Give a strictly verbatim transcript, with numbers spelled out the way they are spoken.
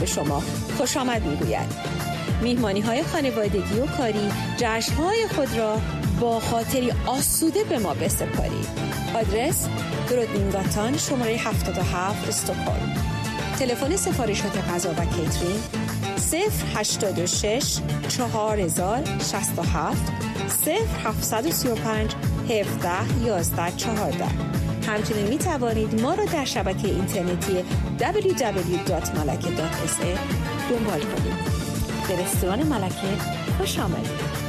شما خوش آمد میگوید. میهمانی های خانوادگی و کاری، جشن های خود را با خاطری آسوده به ما بسپارید. آدرس درودینگاتان، شماره هفتاد و هفت، استکهلم. تلفن سفارشات غذا و کیترینگ صفر هشتاد و شش چهار هزار شصت و هفت صفر هفتصد و سی و پنج هفده یازده چهارده. همچنین می توانید ما را در شبکه اینترنتی دبلیو دبلیو دبلیو دات ملکه دات اس ای دنبال کنید. به رستوران ملکه خوش آمدید.